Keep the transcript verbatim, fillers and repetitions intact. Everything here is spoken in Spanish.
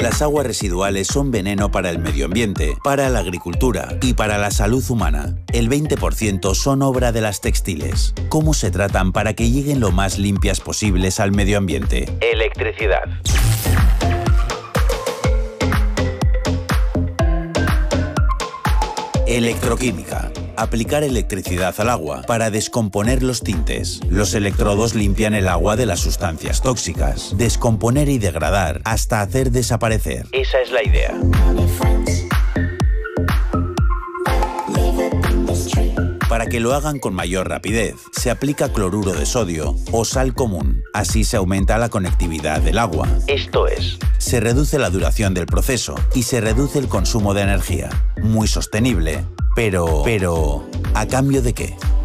Las aguas residuales son veneno para el medio ambiente, para la agricultura y para la salud humana. El veinte por ciento son obra de las textiles. ¿Cómo se tratan para que lleguen lo más limpias posibles al medio ambiente? Electricidad. Electroquímica. Aplicar electricidad al agua para descomponer los tintes. Los electrodos limpian el agua de las sustancias tóxicas. Descomponer y degradar hasta hacer desaparecer. Esa es la idea. Para que lo hagan con mayor rapidez, se aplica cloruro de sodio o sal común. Así se aumenta la conectividad del agua. Esto es, se reduce la duración del proceso y se reduce el consumo de energía. Muy sostenible, pero... ¿Pero a cambio de qué?